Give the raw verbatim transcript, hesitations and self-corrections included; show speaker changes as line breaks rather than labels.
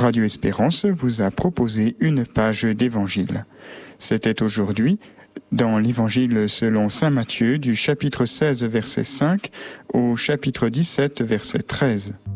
Radio Espérance vous a proposé une page d'évangile. C'était aujourd'hui dans l'évangile selon saint Matthieu du chapitre seize verset cinq au chapitre dix-sept verset treize.